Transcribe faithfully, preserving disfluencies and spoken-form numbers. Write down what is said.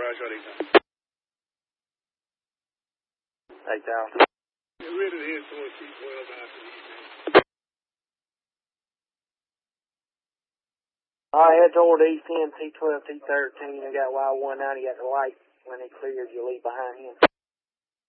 Roger, eight thousand. eight thousand. Get rid of his towards C twelve after the evening. All right, head toward East ten, T twelve, T thirteen. I got Y one ninety at the light. When he clears, you leave behind him.